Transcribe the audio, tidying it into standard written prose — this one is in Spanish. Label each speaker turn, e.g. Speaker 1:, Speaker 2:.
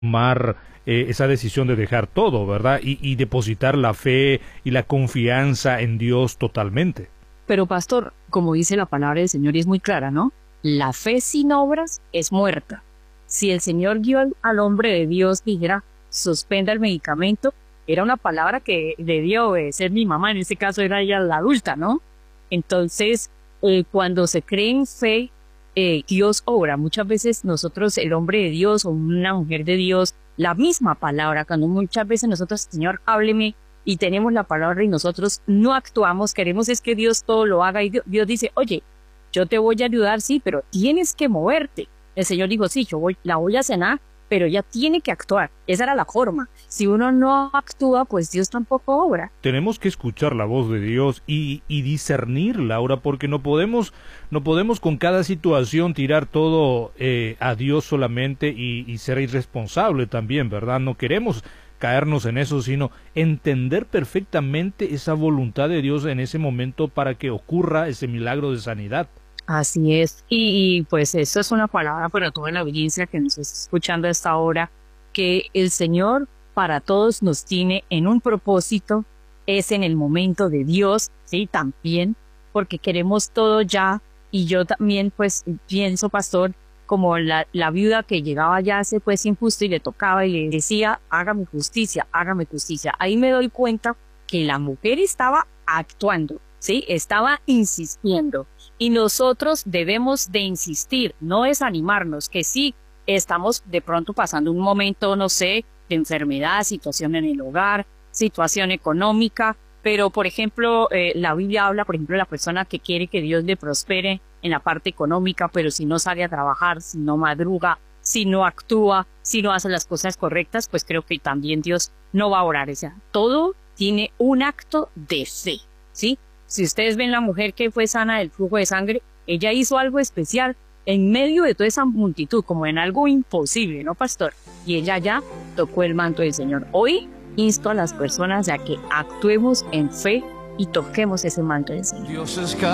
Speaker 1: tomar esa decisión de dejar todo, ¿verdad? Y depositar la fe y la confianza en Dios totalmente.
Speaker 2: Pero pastor, como dice la palabra del Señor y es muy clara, ¿no? La fe sin obras es muerta. Si el Señor guió al hombre de Dios, dijera, suspenda el medicamento, era una palabra que debió obedecer mi mamá, en ese caso era ella la adulta, ¿no? Entonces, cuando se cree en fe, Dios obra. Muchas veces nosotros, el hombre de Dios o una mujer de Dios, la misma palabra, cuando muchas veces nosotros, Señor, hábleme, y tenemos la palabra y nosotros no actuamos, queremos es que Dios todo lo haga, y Dios dice, oye, yo te voy a ayudar, sí, pero tienes que moverte. El Señor dijo, sí, la voy a cenar, pero ella tiene que actuar. Esa era la forma. Si uno no actúa, pues Dios tampoco obra.
Speaker 1: Tenemos que escuchar la voz de Dios y discernirla ahora, porque no podemos con cada situación tirar todo a Dios solamente y ser irresponsable también, ¿verdad? No queremos caernos en eso, sino entender perfectamente esa voluntad de Dios en ese momento para que ocurra ese milagro de sanidad.
Speaker 2: Así es. Y pues eso es una palabra para toda la audiencia que nos está escuchando a esta hora, que el Señor para todos nos tiene en un propósito, es en el momento de Dios, sí, también, porque queremos todo ya. Y yo también pues pienso, pastor, como la viuda que llegaba ya a ese juez injusto y le tocaba y le decía, hágame justicia, hágame justicia. Ahí me doy cuenta que la mujer estaba actuando, ¿sí? Estaba insistiendo. Y nosotros debemos de insistir, no desanimarnos, que sí, estamos de pronto pasando un momento, no sé, de enfermedad, situación en el hogar, situación económica, pero por ejemplo, la Biblia habla, por ejemplo, de la persona que quiere que Dios le prospere en la parte económica, pero si no sale a trabajar, si no madruga, si no actúa, si no hace las cosas correctas, pues creo que también Dios no va a orar. O sea, todo tiene un acto de fe, ¿sí? Si ustedes ven la mujer que fue sana del flujo de sangre, ella hizo algo especial en medio de toda esa multitud, como en algo imposible, ¿no, pastor? Y ella ya tocó el manto del Señor. Hoy insto a las personas a que actuemos en fe y toquemos ese manto del Señor.